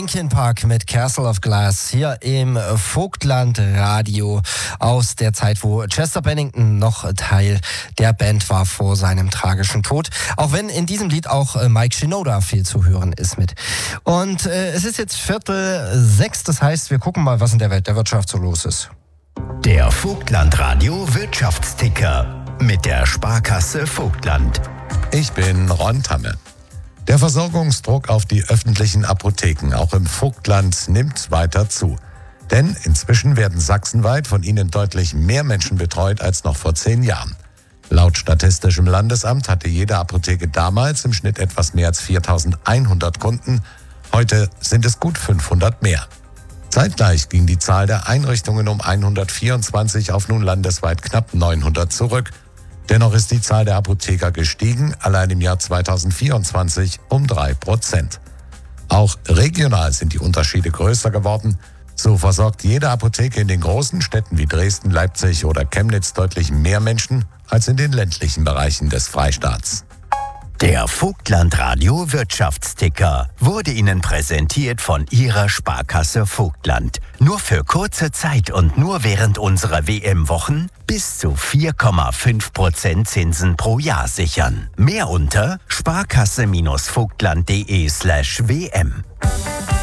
Linkin Park mit Castle of Glass hier im Vogtland Radio aus der Zeit, wo Chester Bennington noch Teil der Band war vor seinem tragischen Tod. Auch wenn in diesem Lied auch Mike Shinoda viel zu hören ist mit. Und es ist jetzt 5:45, das heißt, wir gucken mal, was in der Welt der Wirtschaft so los ist. Der Vogtland Radio Wirtschaftsticker mit der Sparkasse Vogtland. Ich bin Ron Tanne. Der Versorgungsdruck auf die öffentlichen Apotheken, auch im Vogtland, nimmt weiter zu. Denn inzwischen werden sachsenweit von ihnen deutlich mehr Menschen betreut als noch vor 10 Jahren. Laut Statistischem Landesamt hatte jede Apotheke damals im Schnitt etwas mehr als 4.100 Kunden. Heute sind es gut 500 mehr. Zeitgleich ging die Zahl der Einrichtungen um 124 auf nun landesweit knapp 900 zurück. Dennoch ist die Zahl der Apotheker gestiegen, allein im Jahr 2024 um 3%. Auch regional sind die Unterschiede größer geworden. So versorgt jede Apotheke in den großen Städten wie Dresden, Leipzig oder Chemnitz deutlich mehr Menschen als in den ländlichen Bereichen des Freistaats. Der Vogtland Radio Wirtschaftsticker wurde Ihnen präsentiert von Ihrer Sparkasse Vogtland. Nur für kurze Zeit und nur während unserer WM-Wochen bis zu 4,5% Zinsen pro Jahr sichern. Mehr unter sparkasse-vogtland.de/WM.